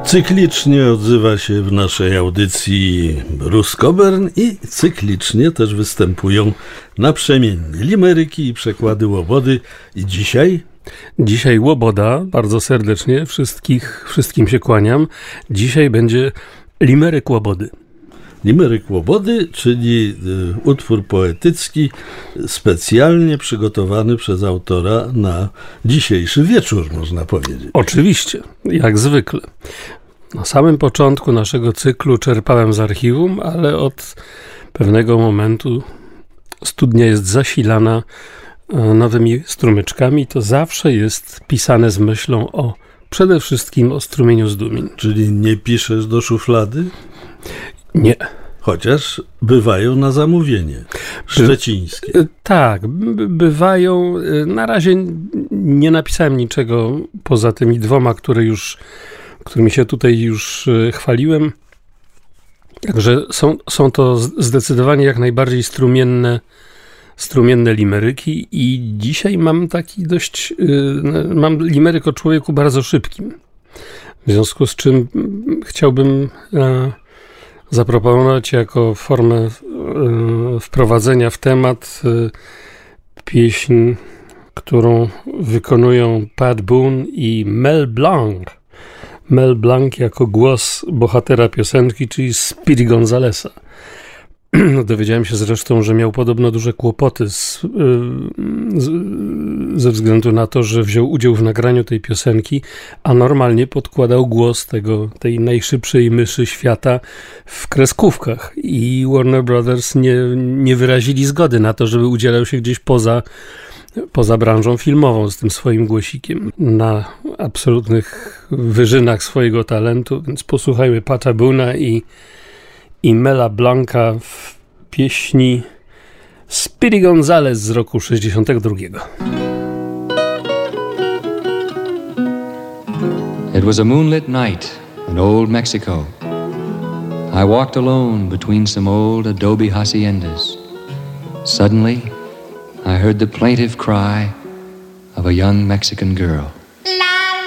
Cyklicznie odzywa się w naszej audycji Bruce Cockburn i cyklicznie też występują naprzemiennie limeryki i przekłady Łobody. I dzisiaj Łoboda, bardzo serdecznie wszystkim się kłaniam. Dzisiaj będzie limeryk Łobody. Limeryk Łobody, czyli utwór poetycki specjalnie przygotowany przez autora na dzisiejszy wieczór, można powiedzieć. Oczywiście, jak zwykle. Na samym początku naszego cyklu czerpałem z archiwum, ale od pewnego momentu studnia jest zasilana nowymi strumyczkami. To zawsze jest pisane z myślą przede wszystkim o strumieniu zdumień. Czyli nie piszesz do szuflady? Nie. Chociaż bywają na zamówienie szczecińskie. Tak, bywają. Na razie nie napisałem niczego poza tymi dwoma, którymi się tutaj już chwaliłem. Także są to zdecydowanie jak najbardziej strumienne limeryki i dzisiaj mam taki mam limeryk o człowieku bardzo szybkim. W związku z czym chciałbym zaproponować jako formę wprowadzenia w temat pieśń, którą wykonują Pat Boone i Mel Blanc. Mel Blanc jako głos bohatera piosenki, czyli Speedy Gonzalesa. Dowiedziałem się zresztą, że miał podobno duże kłopoty ze względu na to, że wziął udział w nagraniu tej piosenki, a normalnie podkładał głos tej najszybszej myszy świata w kreskówkach. I Warner Brothers nie wyrazili zgody na to, żeby udzielał się gdzieś poza branżą filmową z tym swoim głosikiem na absolutnych wyżynach swojego talentu, więc posłuchajmy Pata Boone'a i Mela Blanca w pieśni Speedy Gonzales z roku 62. It was a moonlit night in old Mexico. I walked alone between some old adobe haciendas. Suddenly, I heard the plaintive cry of a young Mexican girl.